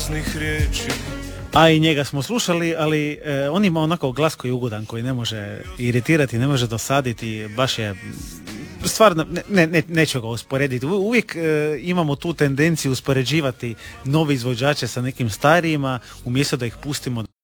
praznih riječi. A i njega smo slušali, ali on ima onako glas koji je ugodan, koji ne može iritirati, ne može dosaditi, baš je stvarno, neću ga usporediti. Uvijek imamo tu tendenciju uspoređivati novi izvođače sa nekim starijima, umjesto da ih pustimo